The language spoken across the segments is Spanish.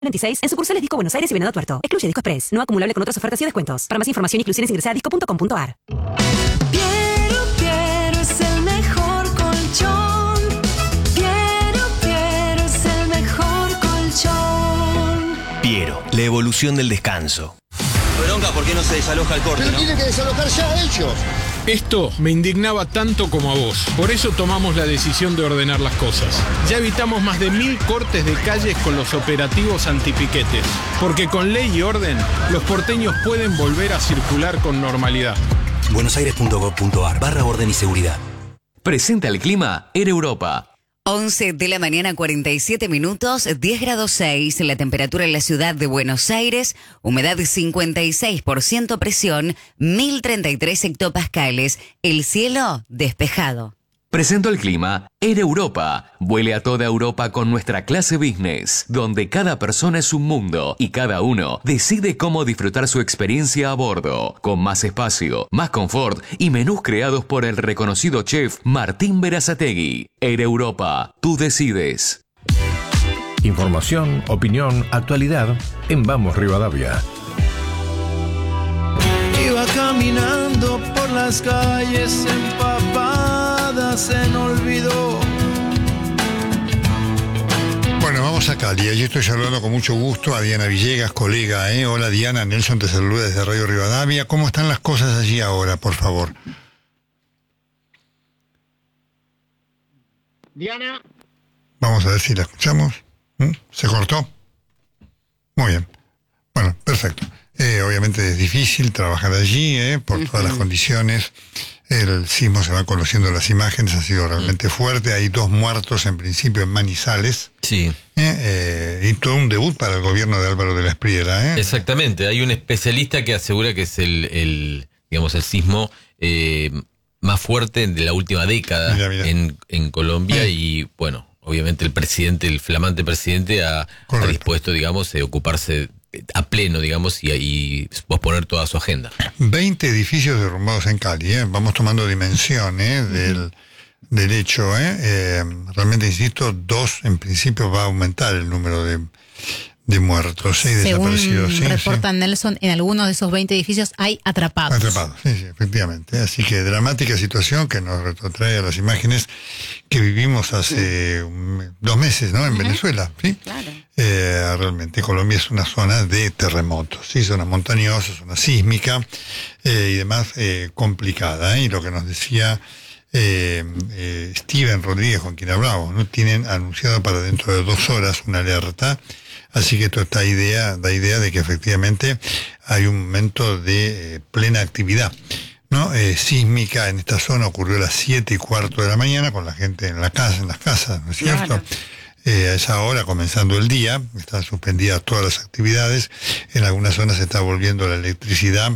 26 en sucursales Disco Buenos Aires y Venado Tuerto. Excluye Disco Express. No acumulable con otras ofertas y descuentos. Para más información y exclusiones ingresa a disco.com.ar. Piero es el mejor colchón. Piero es el mejor colchón. Piero, la evolución del descanso. Bronca, ¿por qué no se desaloja el corte? Pero ¿no? tienen que desalojar ya ellos. Esto me indignaba tanto como a vos. Por eso tomamos la decisión de ordenar las cosas. Ya evitamos más de 1000 cortes de calles con los operativos antipiquetes. Porque con ley y orden, los porteños pueden volver a circular con normalidad. buenosaires.gov.ar/orden y seguridad. Presenta el clima Air Europa. 11 de la mañana, 47 minutos, 10 grados 6, la temperatura en la ciudad de Buenos Aires, humedad 56%, presión 1033 hectopascales, el cielo despejado. Presento el clima Air Europa. Vuele a toda Europa con nuestra clase business, donde cada persona es un mundo y cada uno decide cómo disfrutar su experiencia a bordo, con más espacio, más confort y menús creados por el reconocido chef Martín Berazategui. Air Europa, tú decides. Información, opinión, actualidad en Vamos Rivadavia. Iba caminando por las calles empapadas en olvido. Bueno, vamos a Cali. Allí estoy saludando con mucho gusto a Diana Villegas, colega. Hola Diana, Nelson te saluda desde Radio Rivadavia. ¿Cómo están las cosas allí ahora, por favor? Diana. Vamos a ver si la escuchamos. ¿Se cortó? Muy bien. Bueno, perfecto. Obviamente es difícil trabajar allí, por todas las condiciones. El sismo, se van conociendo las imágenes, ha sido realmente fuerte. Hay 2 muertos en principio en Manizales. Sí. Y todo un debut para el gobierno de Álvaro de la Espriella. Exactamente. Hay un especialista que asegura que es el sismo más fuerte de la última década. Mira. En Colombia. Y bueno, obviamente el flamante presidente ha dispuesto, ocuparse a pleno, y posponer toda su agenda. 20 edificios derrumbados en Cali, vamos tomando dimensión del hecho. Realmente, insisto, 2 en principio va a aumentar el número de muertos, 6 desaparecidos. Según reporta Nelson, en algunos de esos 20 edificios hay atrapados. Sí, efectivamente. Así que dramática situación que nos retrotrae a las imágenes que vivimos hace 2 meses, ¿no? En Venezuela, ¿sí? Claro. Realmente Colombia es una zona de terremotos, ¿sí? Zona montañosa, zona sísmica y demás complicada. Y lo que nos decía Steven Rodríguez, con quien hablábamos, ¿no? Tienen anunciado para dentro de 2 horas una alerta. Así que esto da idea de que efectivamente hay un momento de plena actividad, ¿no? Sísmica en esta zona ocurrió a las 7:15 de la mañana con la gente en las casas, ¿no es cierto? Claro. A esa hora, comenzando el día, están suspendidas todas las actividades. En algunas zonas se está volviendo la electricidad,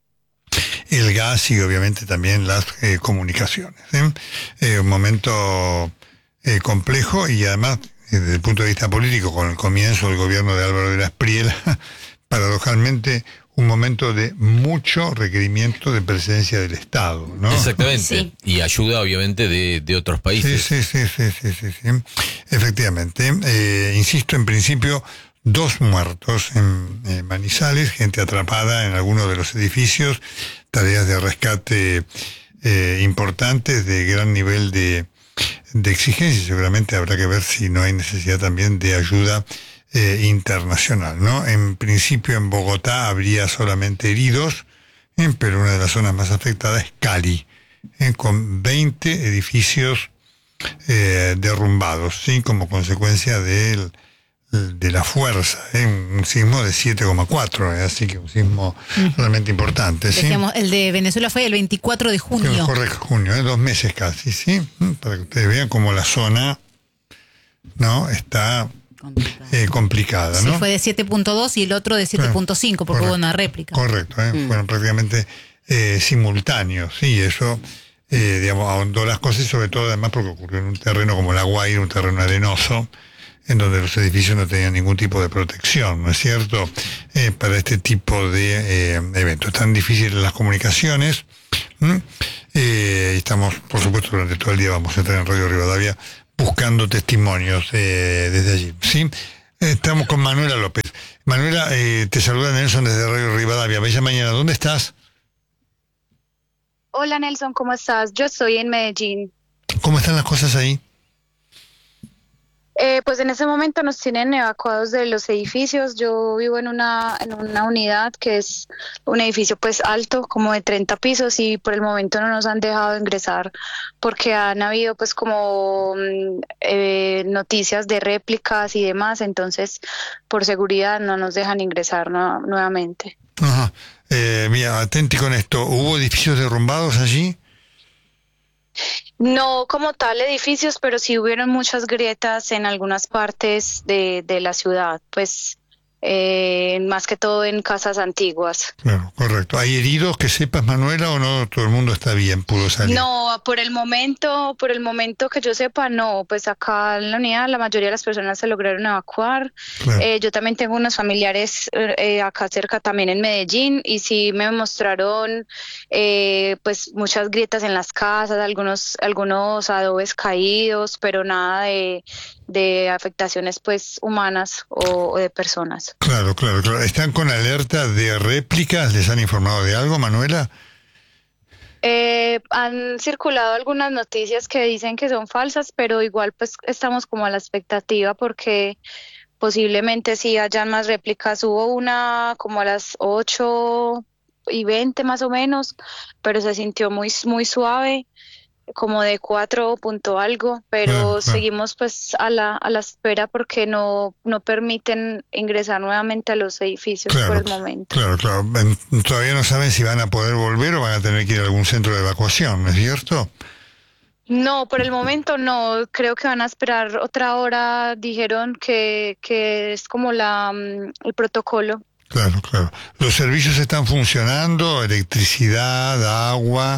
el gas y obviamente también las comunicaciones. Un momento complejo y además, desde el punto de vista político, con el comienzo del gobierno de Álvaro de la Espriella, paradojalmente un momento de mucho requerimiento de presencia del Estado, ¿no? Exactamente. Sí. Y ayuda, obviamente, de otros países. Sí. Efectivamente. Insisto, en principio, 2 muertos en Manizales, gente atrapada en algunos de los edificios, tareas de rescate importantes, de gran nivel de exigencia. Seguramente habrá que ver si no hay necesidad también de ayuda internacional, ¿no? En principio en Bogotá habría solamente heridos, pero una de las zonas más afectadas es Cali, con 20 edificios derrumbados, ¿sí? Como consecuencia de la fuerza, un sismo de 7,4, así que un sismo realmente importante, ¿sí? Decíamos, el de Venezuela fue el 24 de junio. Correcto, junio, 2 meses casi, ¿sí? Para que ustedes vean cómo la zona, ¿no? Está complicada, ¿no? Sí, fue de 7.2 y el otro de 7.5, porque hubo una réplica. Correcto, fueron prácticamente simultáneos, sí, eso, ahondó las cosas, y sobre todo además porque ocurrió en un terreno como La Guaira, un terreno arenoso, en donde los edificios no tenían ningún tipo de protección, ¿no es cierto? Para este tipo de eventos. Tan difíciles las comunicaciones. Estamos, por supuesto, durante todo el día vamos a estar en Radio Rivadavia buscando testimonios desde allí, ¿sí? Estamos con Manuela López. Manuela, te saluda Nelson desde Radio Rivadavia. Bella mañana, ¿dónde estás? Hola Nelson, ¿cómo estás? Yo estoy en Medellín. ¿Cómo están las cosas ahí? Pues en ese momento nos tienen evacuados de los edificios. Yo vivo en una unidad que es un edificio pues alto, como de 30 pisos, y por el momento no nos han dejado ingresar porque han habido pues como noticias de réplicas y demás, entonces por seguridad no nos dejan ingresar nuevamente. Ajá. Mira, atenti con esto. ¿Hubo edificios derrumbados allí? No como tal edificios, pero sí hubieron muchas grietas en algunas partes de la ciudad, pues más que todo en casas antiguas. Claro, correcto. ¿Hay heridos que sepas, Manuela, o no? Todo el mundo está bien, pudo salir. No, por el momento que yo sepa, no. Pues acá en la unidad la mayoría de las personas se lograron evacuar. Claro. Yo también tengo unos familiares acá cerca también en Medellín, y sí me mostraron pues muchas grietas en las casas, algunos adobes caídos, pero nada de afectaciones pues humanas o de personas. Claro. ¿Están con alerta de réplicas? ¿Les han informado de algo, Manuela? Han circulado algunas noticias que dicen que son falsas, pero igual pues estamos como a la expectativa porque posiblemente sí hayan más réplicas. Hubo una como a las 8:20 más o menos, pero se sintió muy suave, como de 4 punto algo, pero seguimos pues a la espera porque no permiten ingresar nuevamente a los edificios por el momento. Claro. Todavía no saben si van a poder volver o van a tener que ir a algún centro de evacuación, ¿no es cierto? No, por el momento no, creo que van a esperar otra hora, dijeron que es como el protocolo. Claro. ¿Los servicios están funcionando? ¿Electricidad, agua?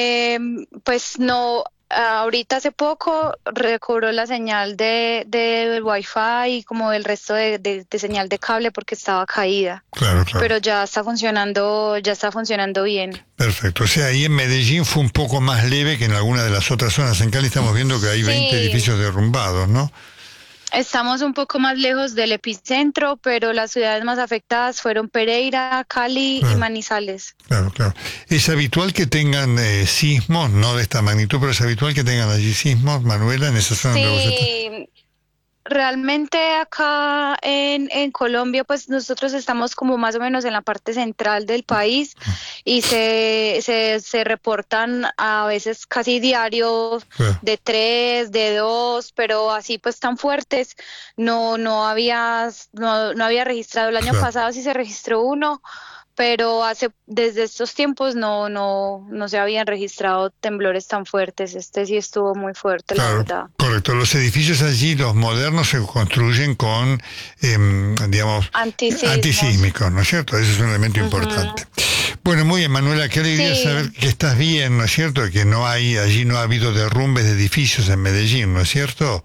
Pues no, ahorita hace poco recobró la señal de Wi-Fi y como el resto de señal de cable porque estaba caída. Claro. Pero ya está funcionando bien. Perfecto, o sea, ahí en Medellín fue un poco más leve que en alguna de las otras zonas. En Cali estamos viendo que hay 20 edificios derrumbados, ¿no? Estamos un poco más lejos del epicentro, pero las ciudades más afectadas fueron Pereira, Cali y Manizales. Claro. ¿Es habitual que tengan sismos, no de esta magnitud, pero es habitual que tengan allí sismos, Manuela, en esa zona donde vos estás? Realmente acá en Colombia, pues nosotros estamos como más o menos en la parte central del país y se reportan a veces casi diario de 3, de 2, pero así pues tan fuertes no había registrado. El año pasado sí se registró uno, pero desde estos tiempos no se habían registrado temblores tan fuertes. Este sí estuvo muy fuerte, la verdad. Correcto. Los edificios allí, los modernos, se construyen con, digamos, antisísmicos, ¿no es cierto? Eso es un elemento importante. Bueno, muy bien, Manuela, qué alegría saber que estás bien, ¿no es cierto? Que allí no ha habido derrumbes de edificios en Medellín, ¿no es cierto?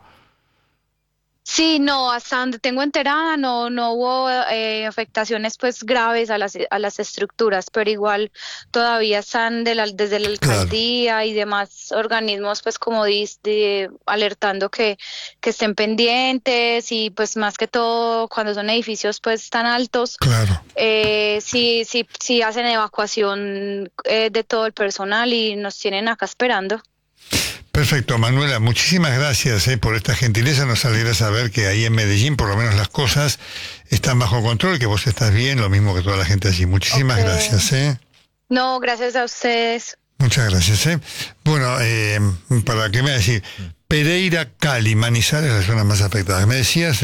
Sí, no, hasta donde tengo enterada no hubo afectaciones pues graves a las estructuras, pero igual todavía están desde la alcaldía y demás organismos pues como alertando que estén pendientes, y pues más que todo cuando son edificios pues tan altos, sí hacen evacuación de todo el personal y nos tienen acá esperando. Perfecto, Manuela, muchísimas gracias por esta gentileza. Nos alegra saber que ahí en Medellín por lo menos las cosas están bajo control, que vos estás bien, lo mismo que toda la gente allí. Muchísimas gracias. No, gracias a ustedes. Muchas gracias. Bueno, para qué me va a decir, Pereira, Cali, Manizales, las zonas más afectadas. Me decías,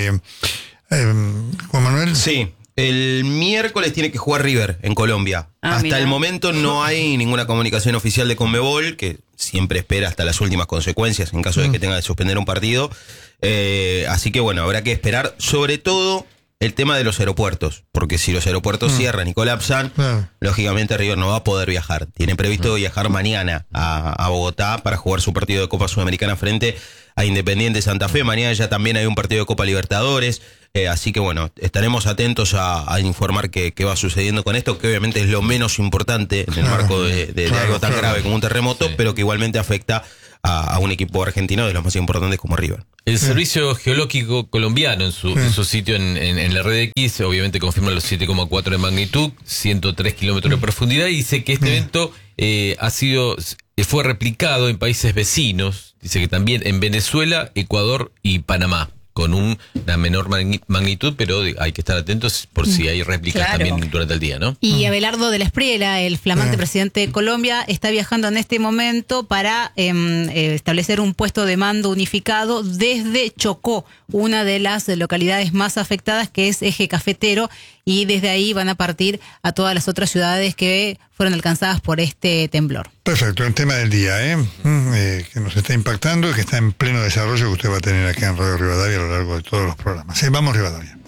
Juan Manuel. Sí. El miércoles tiene que jugar River en Colombia. Hasta el momento no hay ninguna comunicación oficial de Conmebol, que siempre espera hasta las últimas consecuencias en caso de que tenga que suspender un partido. Así que bueno, habrá que esperar, sobre todo el tema de los aeropuertos, porque si los aeropuertos cierran y colapsan, lógicamente River no va a poder viajar. Tiene previsto viajar mañana a Bogotá para jugar su partido de Copa Sudamericana frente a Independiente Santa Fe. Mañana ya también hay un partido de Copa Libertadores. Así que bueno, estaremos atentos a informar qué va sucediendo con esto, que obviamente es lo menos importante en el marco de algo tan grave como un terremoto, pero que igualmente afecta a un equipo argentino de los más importantes como River. El Servicio Geológico Colombiano en su sitio en la red X obviamente confirma los 7,4 de magnitud, 103 kilómetros de profundidad, y dice que este evento fue replicado en países vecinos, dice que también en Venezuela, Ecuador y Panamá, con una menor magnitud, pero hay que estar atentos por si hay réplicas también durante el día, ¿no? Y Abelardo de la Espriella, el flamante presidente de Colombia, está viajando en este momento para establecer un puesto de mando unificado desde Chocó, una de las localidades más afectadas, que es Eje Cafetero, y desde ahí van a partir a todas las otras ciudades que fueron alcanzadas por este temblor. Perfecto, el tema del día, que nos está impactando y que está en pleno desarrollo, que usted va a tener acá en Radio Rivadavia a lo largo de todos los programas. Vamos, Rivadavia.